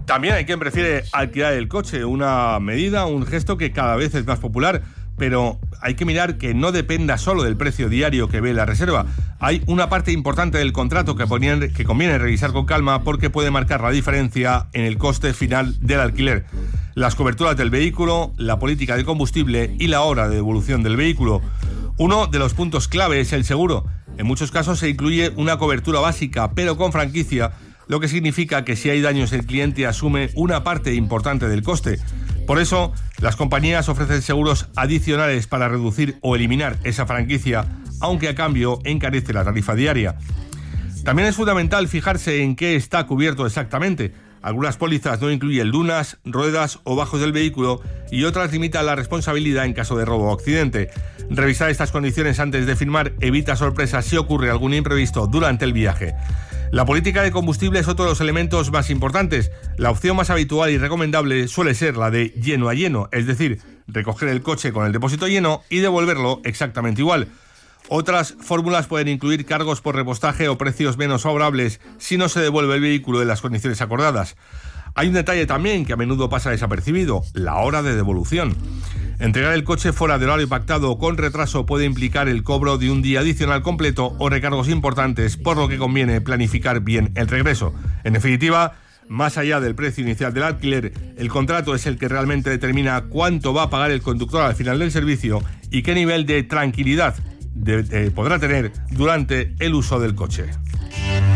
También hay quien prefiere alquilar el coche, una medida, un gesto que cada vez es más popular, pero hay que mirar que no dependa solo del precio diario que ve la reserva. Hay una parte importante del contrato que conviene revisar con calma porque puede marcar la diferencia en el coste final del alquiler. Las coberturas del vehículo, la política de combustible y la hora de devolución del vehículo. Uno de los puntos clave es el seguro. En muchos casos se incluye una cobertura básica, pero con franquicia, lo que significa que si hay daños el cliente asume una parte importante del coste. Por eso, las compañías ofrecen seguros adicionales para reducir o eliminar esa franquicia, aunque a cambio encarece la tarifa diaria. También es fundamental fijarse en qué está cubierto exactamente. Algunas pólizas no incluyen lunas, ruedas o bajos del vehículo y otras limitan la responsabilidad en caso de robo o accidente. Revisar estas condiciones antes de firmar evita sorpresas si ocurre algún imprevisto durante el viaje. La política de combustible es otro de los elementos más importantes. La opción más habitual y recomendable suele ser la de lleno a lleno, es decir, recoger el coche con el depósito lleno y devolverlo exactamente igual. Otras fórmulas pueden incluir cargos por repostaje o precios menos favorables si no se devuelve el vehículo en las condiciones acordadas. Hay un detalle también que a menudo pasa desapercibido: la hora de devolución. Entregar el coche fuera del horario pactado o con retraso puede implicar el cobro de un día adicional completo o recargos importantes, por lo que conviene planificar bien el regreso. En definitiva, más allá del precio inicial del alquiler, el contrato es el que realmente determina cuánto va a pagar el conductor al final del servicio y qué nivel de tranquilidad podrá tener durante el uso del coche.